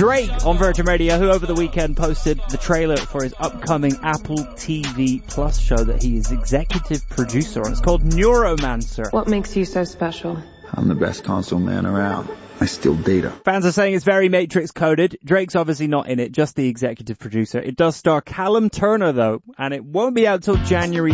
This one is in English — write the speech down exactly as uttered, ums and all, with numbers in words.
Drake on Virgin Radio, who over the weekend posted the trailer for his upcoming Apple T V Plus show that he is executive producer on. It's called Neuromancer. What makes you so special? I'm the best console man around. I steal data. Fans are saying it's very Matrix coded. Drake's obviously not in it, just the executive producer. It does star Callum Turner though, and it won't be out till January